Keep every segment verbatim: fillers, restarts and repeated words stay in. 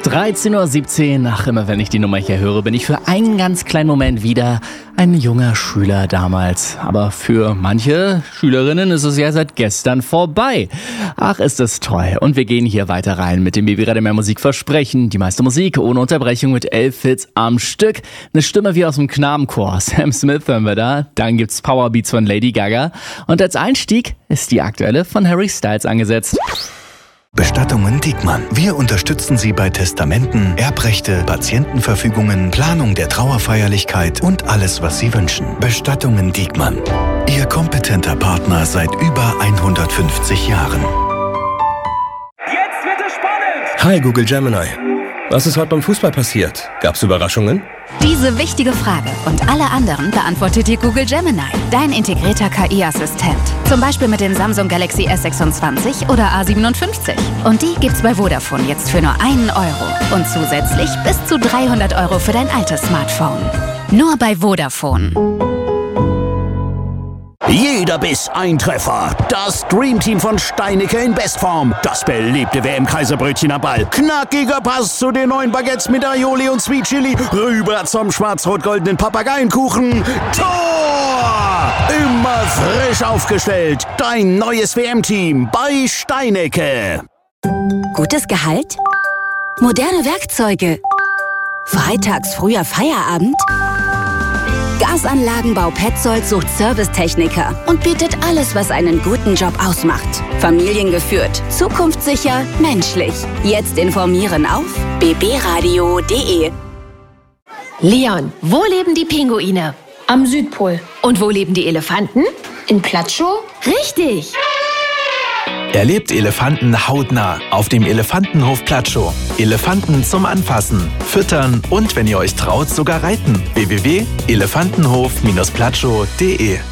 dreizehn Uhr siebzehn, ach, immer wenn ich die Nummer hier höre, bin ich für einen ganz kleinen Moment wieder ein junger Schüler damals. Aber für manche Schülerinnen ist es ja seit gestern vorbei. Ach, ist das toll. Und wir gehen hier weiter rein mit dem Baby-Radio mehr Musik versprechen. Die meiste Musik ohne Unterbrechung mit elf Hits am Stück. Eine Stimme wie aus dem Knabenchor. Sam Smith hören wir da. Dann gibt's Powerbeats von Lady Gaga. Und als Einstieg ist die aktuelle von Harry Styles angesetzt. Bestattungen Diekmann. Wir unterstützen Sie bei Testamenten, Erbrechte, Patientenverfügungen, Planung der Trauerfeierlichkeit und alles, was Sie wünschen. Bestattungen Diekmann. Ihr kompetenter Partner seit über hundertfünfzig Jahren. Jetzt wird es spannend! Hi Google Gemini. Was ist heute beim Fußball passiert? Gab's Überraschungen? Diese wichtige Frage und alle anderen beantwortet dir Google Gemini, dein integrierter K I-Assistent. Zum Beispiel mit dem Samsung Galaxy S sechsundzwanzig oder A siebenundfünfzig. Und die gibt's bei Vodafone jetzt für nur einen Euro. Und zusätzlich bis zu dreihundert Euro für dein altes Smartphone. Nur bei Vodafone. Jeder Biss ein Treffer. Das Dreamteam von Steinecke in Bestform. Das beliebte W M-Kaiserbrötchen am Ball. Knackiger Pass zu den neuen Baguettes mit Aioli und Sweet Chili. Rüber zum schwarz-rot-goldenen Papageienkuchen. Tor! Immer frisch aufgestellt. Dein neues W M-Team bei Steinecke. Gutes Gehalt? Moderne Werkzeuge? Freitags früher Feierabend? Gasanlagenbau Petzold sucht Servicetechniker und bietet alles, was einen guten Job ausmacht. Familiengeführt, zukunftssicher, menschlich. Jetzt informieren auf b b radio punkt d e. Leon, wo leben die Pinguine? Am Südpol. Und wo leben die Elefanten? In Platschow? Richtig! Erlebt Elefanten hautnah auf dem Elefantenhof Platschow. Elefanten zum Anfassen, Füttern und, wenn ihr euch traut, sogar reiten. w w w punkt elefantenhof platschow punkt d e.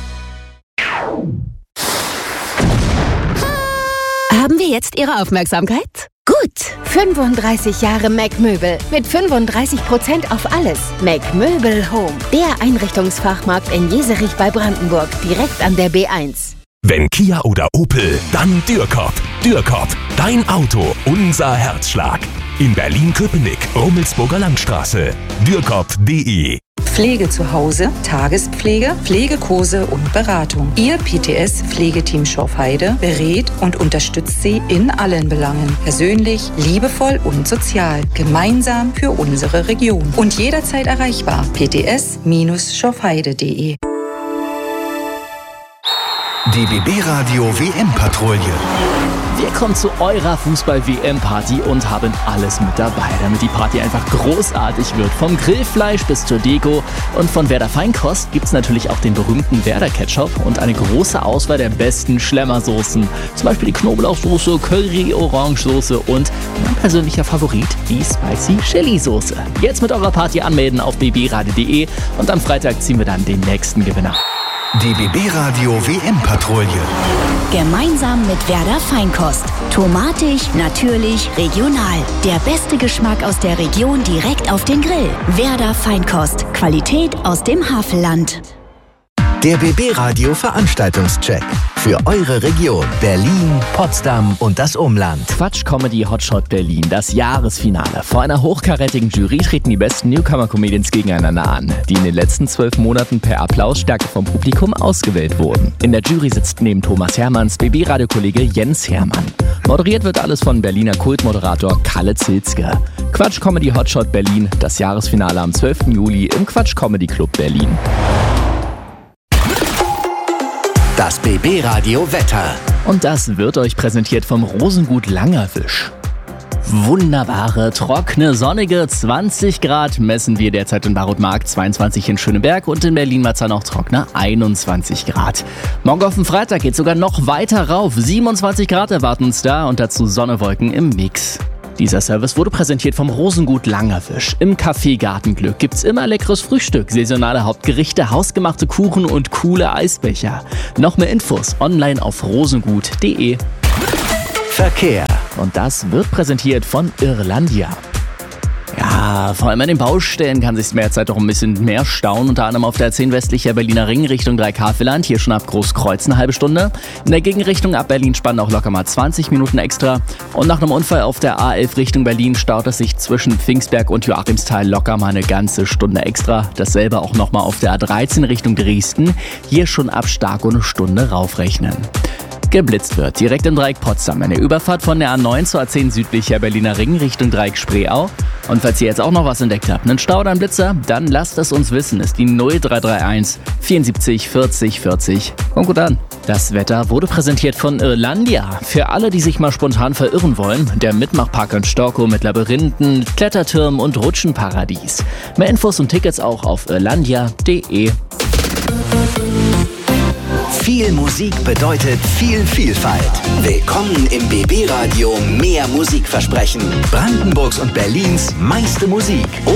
Haben wir jetzt Ihre Aufmerksamkeit? Gut! fünfunddreißig Jahre Mac Möbel mit fünfunddreißig Prozent auf alles. Mac Möbel Home, der Einrichtungsfachmarkt in Jeserich bei Brandenburg, direkt an der B eins. Wenn Kia oder Opel, dann Dürkop. Dürkop, dein Auto, unser Herzschlag. In Berlin-Köpenick, Rummelsburger Landstraße. Dürkop punkt d e. Pflege zu Hause, Tagespflege, Pflegekurse und Beratung. Ihr P T S-Pflegeteam Schorfheide berät und unterstützt Sie in allen Belangen. Persönlich, liebevoll und sozial. Gemeinsam für unsere Region. Und jederzeit erreichbar. p t s schorfheide punkt d e. Die B B-Radio W M-Patrouille. Wir kommen zu eurer Fußball-W M-Party und haben alles mit dabei, damit die Party einfach großartig wird. Vom Grillfleisch bis zur Deko. Und von Werder Feinkost gibt es natürlich auch den berühmten Werder Ketchup und eine große Auswahl der besten Schlemmersoßen. Zum Beispiel die Knoblauchsoße, Curry-Orange-Soße und mein persönlicher Favorit, die Spicy Chili-Soße. Jetzt mit eurer Party anmelden auf b b radio punkt d e und am Freitag ziehen wir dann den nächsten Gewinner. Die B B-Radio W M-Patrouille. Gemeinsam mit Werder Feinkost. Tomatig, natürlich, regional. Der beste Geschmack aus der Region direkt auf den Grill. Werder Feinkost. Qualität aus dem Havelland. Der B B-Radio Veranstaltungscheck. Für eure Region Berlin, Potsdam und das Umland. Quatsch Comedy Hotshot Berlin, das Jahresfinale. Vor einer hochkarätigen Jury treten die besten Newcomer-Comedians gegeneinander an, die in den letzten zwölf Monaten per Applausstärke vom Publikum ausgewählt wurden. In der Jury sitzt neben Thomas Hermanns B B-Radio-Kollege Jens Hermann. Moderiert wird alles von Berliner Kultmoderator Kalle Zilzke. Quatsch Comedy Hotshot Berlin, das Jahresfinale am zwölften Juli im Quatsch Comedy Club Berlin. Das B B-Radio Wetter. Und das wird euch präsentiert vom Rosengut Langerwisch. Wunderbare, trockene, sonnige zwanzig Grad messen wir derzeit in Barotmarkt, zweiundzwanzig in Schöneberg und in Berlin-Marzahn auch trockener einundzwanzig Grad. Morgen auf den Freitag geht sogar noch weiter rauf, siebenundzwanzig Grad erwarten uns da und dazu Sonne, Wolken im Mix. Dieser Service wurde präsentiert vom Rosengut Langerwisch. Im Café Gartenglück gibt's immer leckeres Frühstück, saisonale Hauptgerichte, hausgemachte Kuchen und coole Eisbecher. Noch mehr Infos online auf rosengut punkt d e. Verkehr. Und das wird präsentiert von Irlandia. Ja, Ja, vor allem an den Baustellen kann sich mehr Zeit auch ein bisschen mehr stauen. Unter anderem auf der A zehn westlicher Berliner Ring Richtung drei Kafeland. Hier schon ab Großkreuz eine halbe Stunde. In der Gegenrichtung ab Berlin-Spandau auch locker mal zwanzig Minuten extra. Und nach einem Unfall auf der A elf Richtung Berlin staut es sich zwischen Pfingstberg und Joachimsthal locker mal eine ganze Stunde extra. Dasselbe auch nochmal auf der A dreizehn Richtung Dresden. Hier schon ab Starko eine Stunde raufrechnen. Geblitzt wird direkt im Dreieck Potsdam. Eine Überfahrt von der A neun zur A zehn südlicher Berliner Ring Richtung Dreieck Spreeau. Und falls ihr jetzt auch noch was entdeckt habt, einen Stau oder einen Blitzer, dann lasst es uns wissen. Ist die null drei drei eins vierundsiebzig vierzig vierzig. Kommt gut an. Das Wetter wurde präsentiert von Irlandia. Für alle, die sich mal spontan verirren wollen, der Mitmachpark in Storkow mit Labyrinthen, Klettertürmen und Rutschenparadies. Mehr Infos und Tickets auch auf irlandia punkt de. Viel Musik bedeutet viel Vielfalt. Willkommen im B B Radio Mehr Musikversprechen. Brandenburgs und Berlins meiste Musik.